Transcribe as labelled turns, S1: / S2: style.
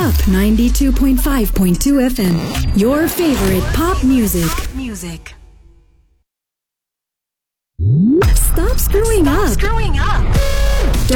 S1: Up 92.5.2 FM. Your favorite pop music. Stop screwing up.